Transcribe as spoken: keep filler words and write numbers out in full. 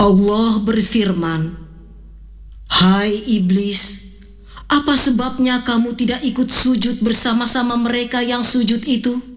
Allah berfirman, "Hai iblis, apa sebabnya kamu tidak ikut sujud bersama-sama mereka yang sujud itu?"